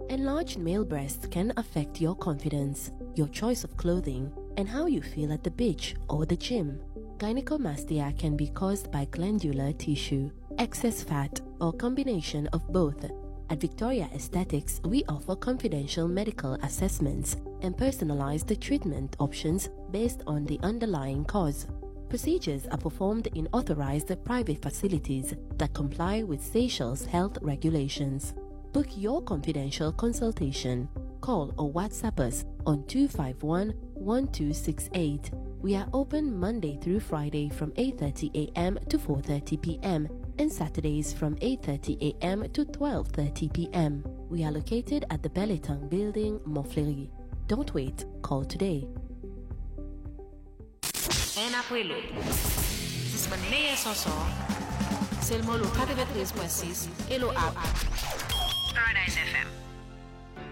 Enlarged male breasts can affect your confidence, your choice of clothing, and how you feel at the beach or the gym. Gynecomastia can be caused by glandular tissue, excess fat, or combination of both. At Victoria Aesthetics, we offer confidential medical assessments and personalized treatment options based on the underlying cause. Procedures are performed in authorized private facilities that comply with Seychelles health regulations. Book your confidential consultation. Call or WhatsApp us on 251-1268. We are open Monday through Friday from 8:30 a.m. to 4:30 p.m. and Saturdays from 8:30 a.m. to 12:30 p.m. We are located at the Belletang Building, Montfleury. Don't wait, call today. Enak welo. Sis menea sosok. Selmo lo 93.6 Elo app.